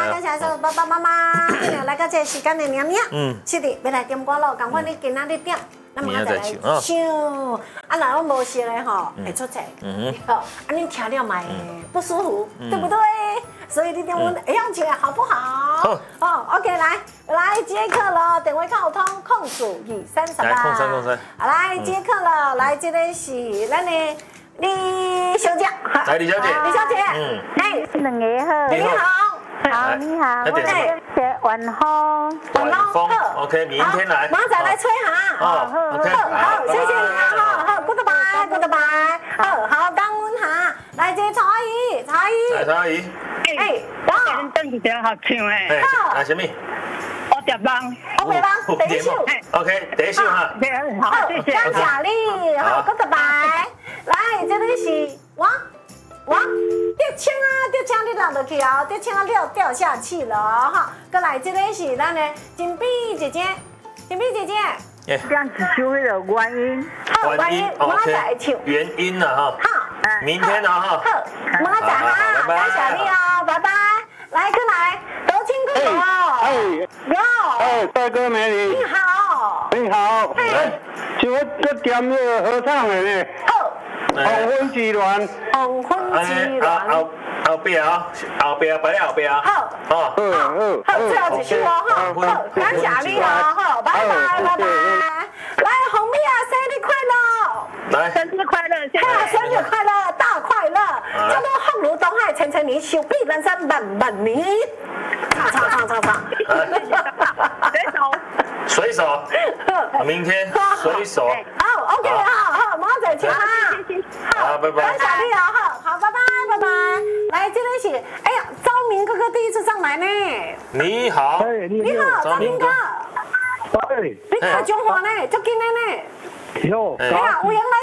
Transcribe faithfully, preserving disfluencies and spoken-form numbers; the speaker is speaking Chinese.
感谢所有爸爸妈妈，今日来到这个时间的娘娘，嗯，是的，要来点歌咯，赶快你今仔日点。那么我再来唱，啊，那我无熟的吼，会出彩，好，啊，你听了买不舒服，对不对？所以你点我会用唱好不好？好，哦 ，OK， 来来接客了，电话卡有通控数二三十八， 来控三控三， 来接客了，来这个是咱的李小姐， 来李小姐， 李小姐， 嗯，哎，两个好， 你好。 好，你好，我是晚风， 晚风 ，OK， 明天来， 马仔来吹哈， 哦 ，OK， 好，谢谢你啊，好好 ，Goodbye，Goodbye，好好，感恩哈，来这曹阿姨，曹阿姨， 来曹阿姨， 哎， 好，等一下好唱诶， 来什么？ 我接棒， 我陪帮，第一首 ，OK，第一首哈， 好，谢谢， 感谢你，好 ，Goodbye，来，这里是我。哇，跌枪啊，跌枪你落落去啊，跌枪了掉下去了哈。过来，这个是咱的金碧姐姐，金碧姐姐， 这样子就会有原因。 好，原因我再唱。 原因了哈。 好， 明天了哈。 好，我再哈，感谢你哦，拜拜。来，过来，多辛苦哦。 哎， 哟， 哎，帅哥美女， 你好， 你好，哎，就我这点那个合唱的呢。 好。 黄昏之恋， 黄昏之恋， 后后边啊，后边摆后边啊， 好， 好， 好，最後一首哦，好，好，感謝你哦，好，拜拜，拜拜，來，紅咪啊，生日快樂， 來， 生日快樂， 生日快樂，大快樂，祝你福如東海，千千年，壽比人生萬萬年，唱唱唱唱唱， 水手， 水手，明天水手， 好 ，OK， 好好，馬上再唱啊。 好，拜拜。 感謝你啊，好好，拜拜，拜拜。來，這裡是，哎呀，昭明哥哥第一次上來呢。 你好， 你好，昭明哥。 哎， 你打電話呢，足緊的呢。 喲， 哎呀，有人來